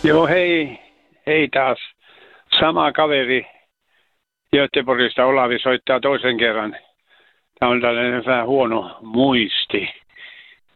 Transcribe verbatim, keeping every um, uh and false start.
Joo, hei, hei taas. Sama kaveri Göteborgista, Olavi, soittaa toisen kerran. Tämä on tällainen vähän huono muisti.